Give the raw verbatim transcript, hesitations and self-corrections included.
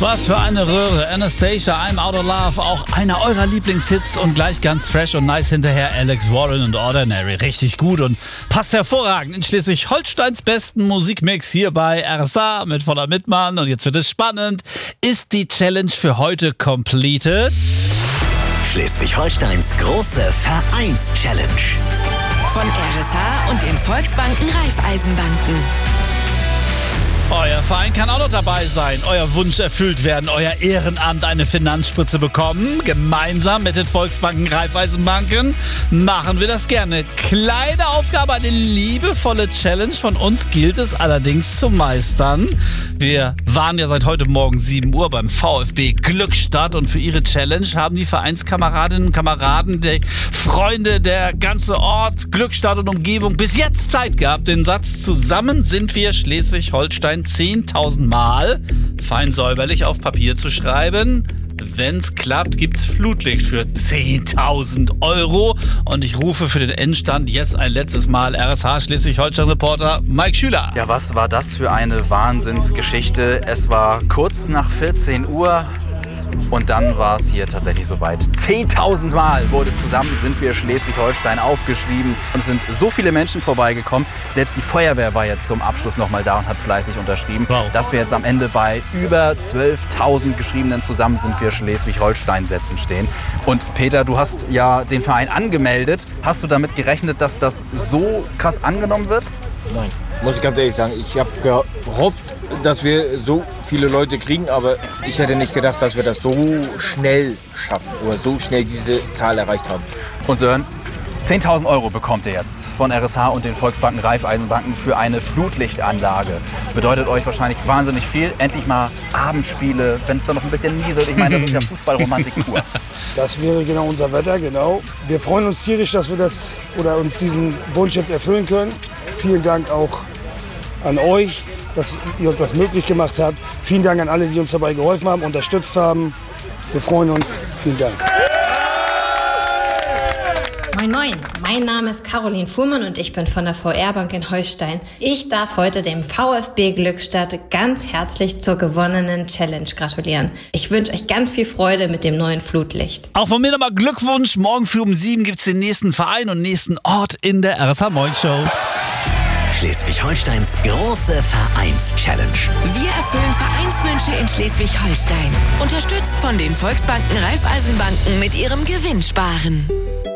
Was für eine Röhre. Anastacia, I'm Out of Love, auch einer eurer Lieblingshits und gleich ganz fresh und nice hinterher Alex Warren und Ordinary. Richtig gut und passt hervorragend in Schleswig-Holsteins besten Musikmix hier bei R S A mit voller Mitmann. Und jetzt wird es spannend. Ist die Challenge für heute completed? Schleswig-Holsteins große Vereins-Challenge. Von R S H und den Volksbanken Raiffeisenbanken. Euer Verein kann auch noch dabei sein, euer Wunsch erfüllt werden, euer Ehrenamt eine Finanzspritze bekommen. Gemeinsam mit den Volksbanken Raiffeisenbanken machen wir das gerne. Kleine Aufgabe, eine liebevolle Challenge. Von uns gilt es allerdings zu meistern. Wir waren ja seit heute Morgen sieben Uhr beim VfB Glückstadt und für ihre Challenge haben die Vereinskameradinnen und Kameraden, die Freunde, der ganze Ort, Glückstadt und Umgebung bis jetzt Zeit gehabt, den Satz "Zusammen sind wir Schleswig-Holstein" zehntausend Mal fein säuberlich auf Papier zu schreiben. Wenn's klappt, gibt's Flutlicht für zehntausend Euro. Und ich rufe für den Endstand jetzt ein letztes Mal R S H Schleswig-Holstein-Reporter Mike Schüler. Ja, was war das für eine Wahnsinnsgeschichte? Es war kurz nach vierzehn Uhr. Und dann war es hier tatsächlich soweit. zehntausend Mal wurde "Zusammen sind wir Schleswig-Holstein" aufgeschrieben. Und es sind so viele Menschen vorbeigekommen. Selbst die Feuerwehr war jetzt zum Abschluss nochmal da und hat fleißig unterschrieben, wow, dass wir jetzt am Ende bei über zwölftausend geschriebenen "Zusammen sind wir Schleswig-Holstein" Sätzen stehen. Und Peter, du hast ja den Verein angemeldet. Hast du damit gerechnet, dass das so krass angenommen wird? Nein, muss ich ganz ehrlich sagen. Ich habe gehofft, dass wir so viele Leute kriegen, aber ich hätte nicht gedacht, dass wir das so schnell schaffen oder so schnell diese Zahl erreicht haben. Und Sören, zehntausend Euro bekommt ihr jetzt von R S H und den Volksbanken Raiffeisenbanken für eine Flutlichtanlage. Bedeutet euch wahrscheinlich wahnsinnig viel. Endlich mal Abendspiele, wenn es dann noch ein bisschen nieselt. Ich meine, das ist ja Fußballromantik pur. Das wäre genau unser Wetter, genau. Wir freuen uns tierisch, dass wir das oder uns diesen Wunsch jetzt erfüllen können. Vielen Dank auch an euch, dass ihr uns das möglich gemacht habt. Vielen Dank an alle, die uns dabei geholfen haben, unterstützt haben. Wir freuen uns. Vielen Dank. Moin Moin, mein Name ist Caroline Fuhrmann und ich bin von der V R-Bank in Holstein. Ich darf heute dem VfB Glückstadt ganz herzlich zur gewonnenen Challenge gratulieren. Ich wünsche euch ganz viel Freude mit dem neuen Flutlicht. Auch von mir nochmal Glückwunsch. Morgen früh um sieben gibt es den nächsten Verein und nächsten Ort in der R S H Moin Show. Schleswig-Holsteins große Vereins-Challenge. Wir erfüllen Vereinswünsche in Schleswig-Holstein. Unterstützt von den Volksbanken Raiffeisenbanken mit ihrem Gewinnsparen.